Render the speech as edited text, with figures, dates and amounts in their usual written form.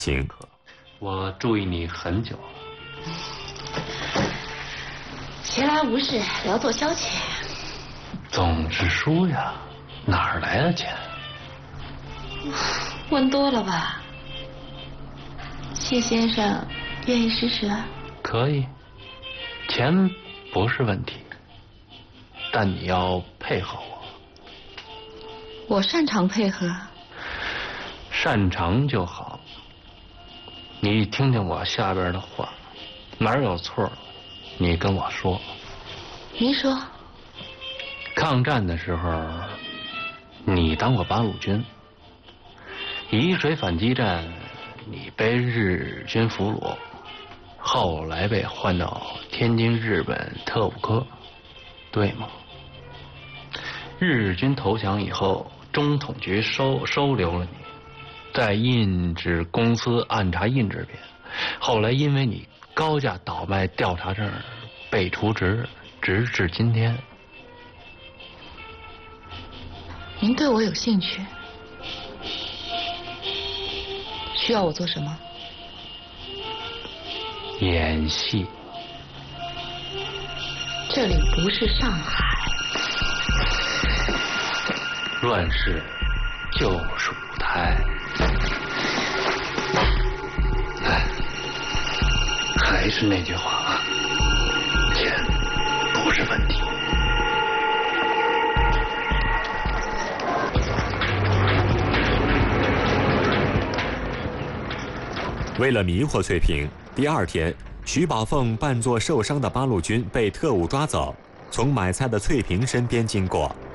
行， 我注意你很久了。 闲来无事，聊作消遣。 总是输呀，哪儿来的钱？ 问多了吧？谢先生，愿意试试啊？ 可以，钱不是问题，但你要配合我。 我擅长配合。 擅长就好。你听听我下边的话，哪儿有错，你跟我说。 您说。 抗战的时候，你当过八路军。沂水反击战，你被日军俘虏，后来被换到天津日本特务科，对吗？日军投降以后，中统局收留了你，在印制公司按察印制品，后来因为你高价倒卖调查证被除职，直至今天。 您对我有兴趣？需要我做什么？ 演戏。 这里不是上海。 乱世就是舞台。哎，还是那句话啊，钱不是问题。 为了迷惑翠萍，第二天，徐宝凤扮作受伤的八路军被特务抓走，从买菜的翠萍身边经过。